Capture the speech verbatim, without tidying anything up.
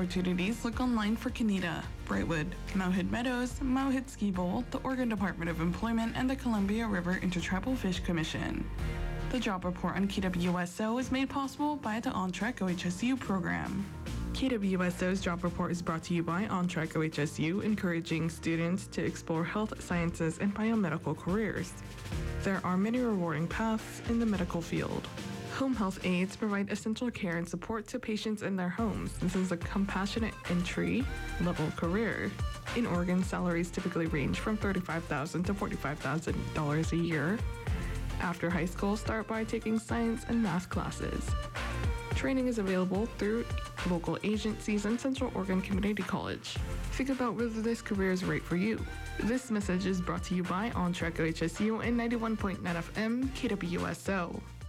opportunities, look online for Canada, Brightwood, Mount Meadows, Mount Ski Bowl, the Oregon Department of Employment, and the Columbia River Intertribal Fish Commission. The job report on K W S O is made possible by the OnTrack O H S U program. K W S O's job report is brought to you by OnTrack O H S U, encouraging students to explore health sciences and biomedical careers. There are many rewarding paths in the medical field. Home health aides provide essential care and support to patients in their homes. This is a compassionate entry-level career. In Oregon, salaries typically range from thirty-five thousand dollars to forty-five thousand dollars a year. After high school, start by taking science and math classes. Training is available through local agencies and Central Oregon Community College. Think about whether this career is right for you. This message is brought to you by OnTrack O H S U and ninety-one point nine F M K W S O.